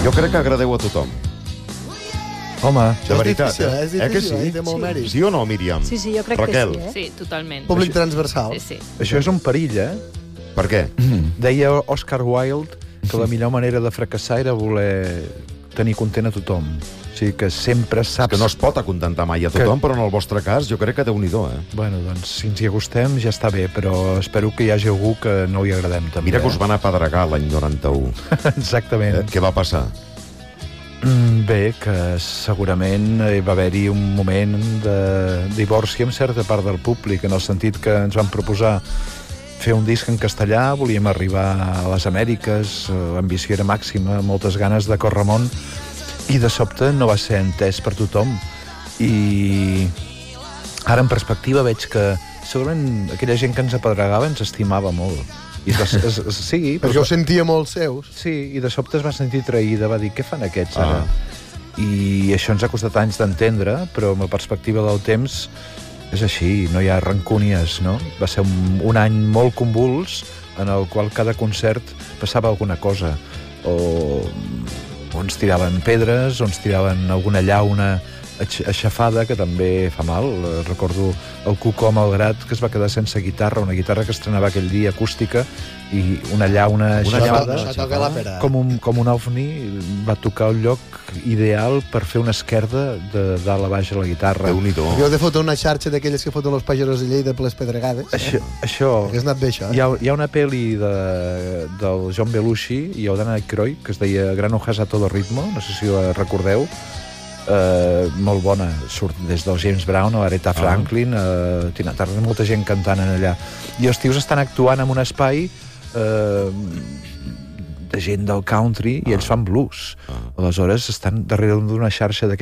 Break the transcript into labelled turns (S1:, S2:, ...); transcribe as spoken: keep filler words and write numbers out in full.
S1: Jo crec que agradeu a tothom.
S2: Home,
S1: De veritat,
S3: és difícil,
S1: eh?
S3: és difícil,
S1: eh que sí?
S3: eh? Té molt mèrit.
S1: Sí o no, Míriam?
S4: Sí, sí, jo crec
S1: Raquel.
S4: que sí, eh?
S5: Sí, totalment.
S3: Públic transversal.
S5: Sí, sí.
S2: això és un perill, eh?
S1: Per què?
S2: Deia Oscar Wilde que la millor manera de fracassar era voler tenir content a tothom. O sigui que sempre saps...
S1: Que no es pot acontentar mai a tothom, però en el vostre cas jo crec que déu-n'hi-do, eh?
S2: Bueno, doncs, si ens hi acostem ja està bé, però espero que hi hagi algú que no hi agradem, també.
S1: Mira que us van apedregar l'any noranta-u.
S2: Exactament.
S1: Eh? Què va passar?
S2: Mm, bé, que segurament hi va haver-hi un moment de divorci amb certa part del públic, en el sentit que ens van proposar fer un disc en castellà, volíem arribar a les Amèriques, l'ambició era màxima, moltes ganes de córrer món, i de sobte no va ser entès per tothom. I ara, en perspectiva, veig que segurament aquella gent que ens apedregava ens estimava molt. I es va, es, es, sí,
S3: Perquè ho sentia molt seus.
S2: Sí, i de sobte es va sentir traïda, va dir, què fan aquests ara?
S1: Ah.
S2: I això ens ha costat anys d'entendre, però amb la perspectiva del temps és així, no hi ha rancúnies, no? Va ser un, un any molt convuls en el qual cada concert passava alguna cosa, o, o ens tiraven pedres, o ens tiraven alguna llauna aixafada, que també fa mal. Recordo el Cucó Malgrat, que es va quedar sense guitarra, una guitarra que estrenava aquell dia acústica, i una llauna aixafada,
S3: Això toca l'òpera.
S2: com un, com un ovni, va tocar el lloc ideal per fer una esquerda de dalt a baix a la guitarra.
S1: Déu-n'hi-do.
S3: Jo he de fotre una xarxa d'aquelles que foten els pageros de Lleida per les pedregades.
S2: Això, això
S3: Hauria anat bé, això, eh?
S2: hi, ha, hi ha una pel·li de, del John Belushi i Odana Aykroyd que es deia Granujas a todo ritmo, no sé si la recordeu. Uh, molt bona, surt des del James Brown a l'Aretha Franklin, uh, Tina Turner, molta gent cantant en allà, i els tios estan actuant en un espai uh, de gent del country, i ells fan blues. Aleshores estan darrere d'una xarxa d'aquest